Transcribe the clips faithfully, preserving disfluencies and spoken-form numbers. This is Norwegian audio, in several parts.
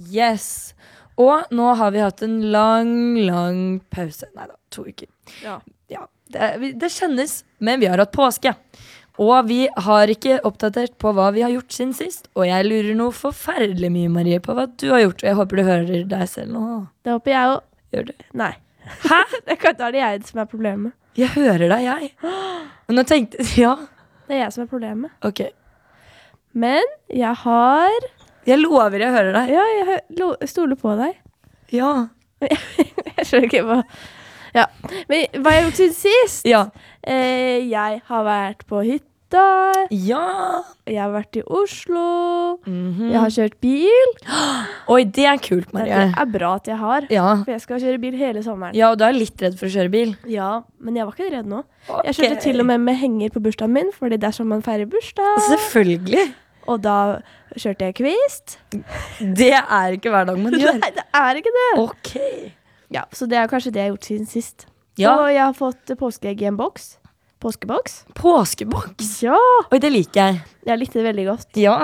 Yes. Og nå har vi hatt en lang, lang pause. Neida, to uker. Ja. Ja, det, det kjennes, men vi har hatt påske. Og vi har ikke oppdatert på hva vi har gjort siden sist. Og jeg lurer noe forferdelig mye, Marie, på hva du har gjort. Og jeg håper du hører deg selv nå. Det håper jeg også. Gjør du? Nei. Hæ? Det kan da er det jeg som er problemet. Jeg hører deg, jeg. Men nå tenkte ja. Det er jeg som er problemet. Ok. Men jeg har... Jeg lover jeg hører deg. Ja, jeg hø- lo- stoler på deg. Ja. Jeg skjønner ikke hva... Ja, men hva har jeg gjort siden sist? Ja. Eh, jeg har vært på hytta. Ja. Jeg har vært i Oslo. Mhm. Jeg har kjørt bil. Oi, det er kult, Det Marie. er bra at jeg har. Ja. For jeg skal kjøre bil hele sommeren. Ja, og du er litt redd for å kjøre bil. Ja, men jeg var ikke redd nå. Ok. Jeg kjørte til og med med henger på bursdagen min, fordi det er sånn man feirer bursdag. Selvfølgelig. Og da kjørte jeg kvist. Det er ikke hver dag man gjør. Nei, det er ikke det. Ok. Ja, så det er kanskje det jeg har gjort siden sist. Ja. Og jeg har fått påskeegg i en boks. Påskeboks. Påskeboks. Ja, Oi, det liker jeg. jeg likte det veldig godt. Ja.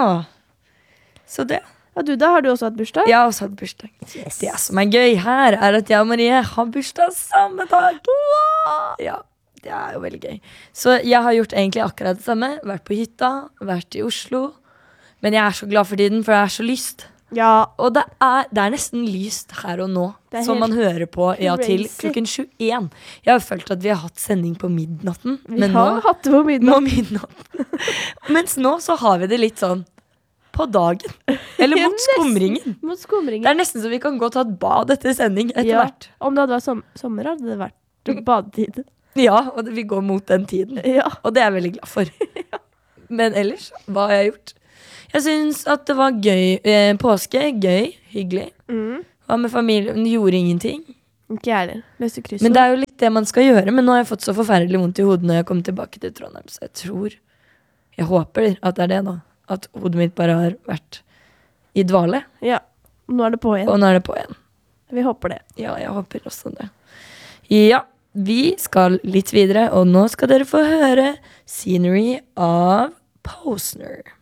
Så det. Og du da, har du også hatt bursdag? Jeg har også hatt bursdag. Det som er gøy her, er at jeg og Marie har bursdag samme dag. Ja, det er jo veldig gøy. Så jeg har gjort egentlig akkurat det samme. Vært på hytta, vært i Oslo. Men jeg er så glad for tiden, for det er så lyst. Ja, Og det er, det er nesten lyst her og nå, Det er som man helt hører på ja, til crazy. klokken tjueen. Jeg har følt at vi har hatt sending på midnatten. vi men har nå, hatt det på middag. nå midnatten. Mens nå så har vi det litt sånn på dagen. Eller Ja, mot nesten. skumringen. Mot Det skumringen. er nesten så vi kan gå og ta et bad etter sending etter Ja. hvert. Om det hadde vært som sommer, hadde det vært badetid. Ja, og det, vi går mot den tiden. Ja. Og det er jeg veldig glad for. Men ellers, hva har jeg gjort? Jeg synes at det var gøy. Eh, påske, gøy, hyggelig. Mm. Hva med familien? Gjorde ingenting. Ikke jeg heller. Løste kryssord. Men det er jo litt det man skal gjøre. Men nå har jeg fått så forferdelig vondt i hodet når jeg kommer tilbake til Trondheim. Så jeg tror, jeg håper at det er det da. At hodet mitt bare har vært i dvale. Ja, nå er det på igjen. Og nå er det på igjen. Vi håper det. Ja, jeg håper også det. Ja, vi skal litt videre. Og nå skal dere få høre Scenery av Posner.